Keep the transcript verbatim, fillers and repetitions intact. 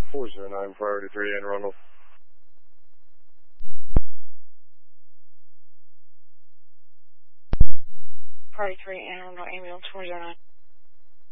four zero nine, priority three, Anne Arundel. Priority three, Anne Arundel, ambulance four zero nine.